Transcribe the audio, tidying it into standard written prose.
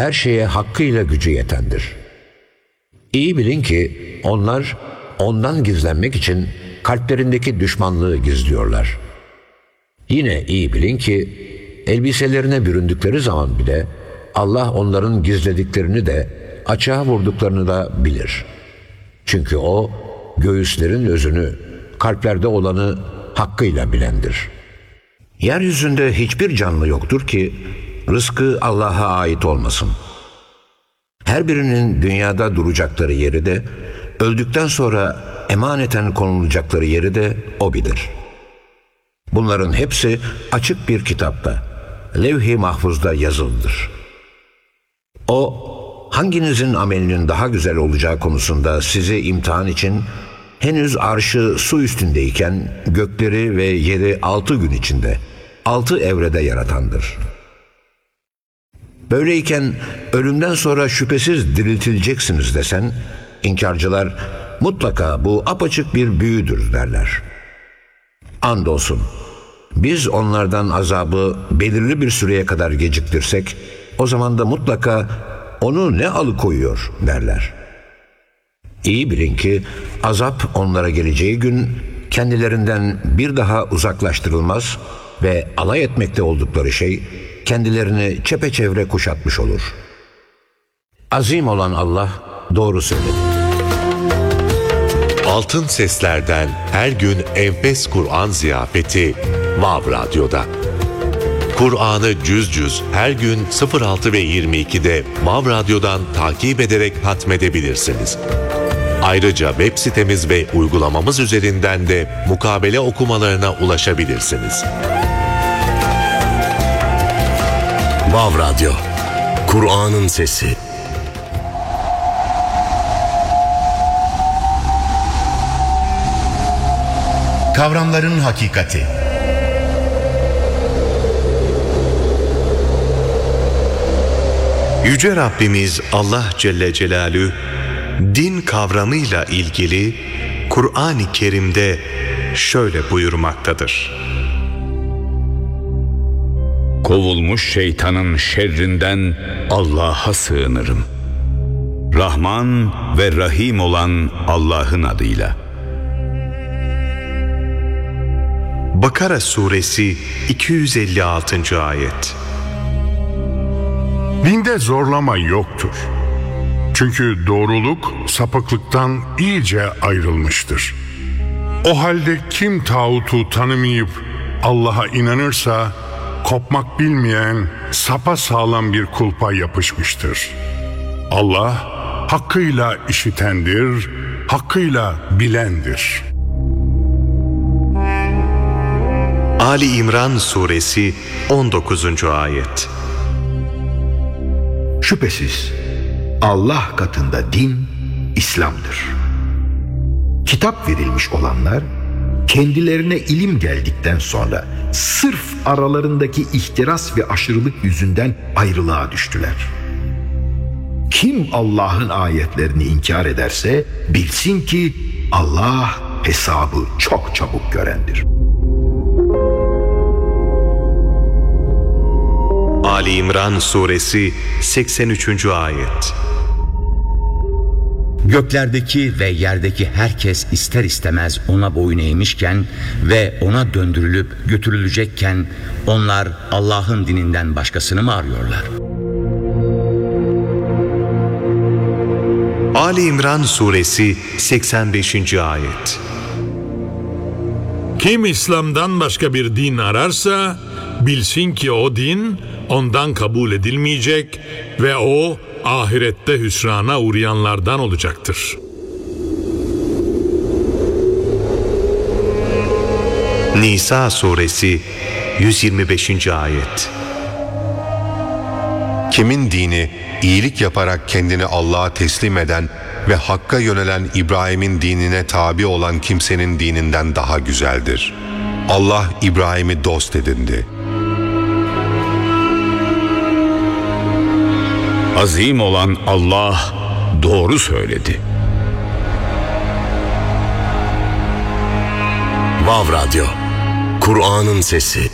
her şeye hakkıyla gücü yetendir. İyi bilin ki onlar ondan gizlenmek için kalplerindeki düşmanlığı gizliyorlar. Yine iyi bilin ki elbiselerine büründükleri zaman bile Allah onların gizlediklerini de açığa vurduklarını da bilir. Çünkü O göğüslerin özünü, kalplerde olanı hakkıyla bilendir. Yeryüzünde hiçbir canlı yoktur ki rızkı Allah'a ait olmasın. Her birinin dünyada duracakları yeri de, öldükten sonra emaneten konulacakları yeri de O bilir. Bunların hepsi açık bir kitapta, levh-i mahfuzda yazılıdır. O, hanginizin amelinin daha güzel olacağı konusunda sizi imtihan için henüz arşı su üstündeyken gökleri ve yeri 6 gün içinde, 6 evrede yaratandır. Böyleyken ölümden sonra şüphesiz diriltileceksiniz desen, inkarcılar mutlaka bu apaçık bir büyüdür derler. Andolsun, biz onlardan azabı belirli bir süreye kadar geciktirsek, o zaman da mutlaka onu ne alıkoyuyor derler. İyi bilin ki azap onlara geleceği gün kendilerinden bir daha uzaklaştırılmaz ve alay etmekte oldukları şey kendilerini çepeçevre kuşatmış olur. Azim olan Allah doğru söyledi. Altın Sesler'den her gün enfes Kur'an ziyafeti Vav Radyo'da. Kur'an'ı cüz cüz her gün 06 ve 22'de Vav Radyo'dan takip ederek hatmedebilirsiniz. Ayrıca web sitemiz ve uygulamamız üzerinden de mukabele okumalarına ulaşabilirsiniz. Vav Radyo, Kur'an'ın sesi. Kavramların hakikati. Yüce Rabbimiz Allah Celle Celaluhu, din kavramıyla ilgili Kur'an-ı Kerim'de şöyle buyurmaktadır. Kovulmuş şeytanın şerrinden Allah'a sığınırım. Rahman ve Rahim olan Allah'ın adıyla. Bakara Suresi 256. ayet. Dinde zorlama yoktur. Çünkü doğruluk sapıklıktan iyice ayrılmıştır. O halde kim tağutu tanımayıp Allah'a inanırsa, kopmak bilmeyen sapasağlam bir kulpa yapışmıştır. Allah hakkıyla işitendir, hakkıyla bilendir. Ali İmran Suresi 19. ayet. Şüphesiz Allah katında din İslam'dır. Kitap verilmiş olanlar kendilerine ilim geldikten sonra sırf aralarındaki ihtiras ve aşırılık yüzünden ayrılığa düştüler. Kim Allah'ın ayetlerini inkar ederse bilsin ki Allah hesabı çok çabuk görendir. Ali İmran Suresi 83. ayet. Göklerdeki ve yerdeki herkes ister istemez ona boyun eğmişken ve ona döndürülüp götürülecekken onlar Allah'ın dininden başkasını mı arıyorlar? Ali İmran Suresi 85. ayet. Kim İslam'dan başka bir din ararsa bilsin ki o din ondan kabul edilmeyecek ve o ahirette hüsrana uğrayanlardan olacaktır. Nisa Suresi 125. ayet. Kimin dini iyilik yaparak kendini Allah'a teslim eden ve Hakk'a yönelen İbrahim'in dinine tabi olan kimsenin dininden daha güzeldir. Allah İbrahim'i dost edindi. Azim olan Allah doğru söyledi. Vav Radyo, Kur'an'ın sesi.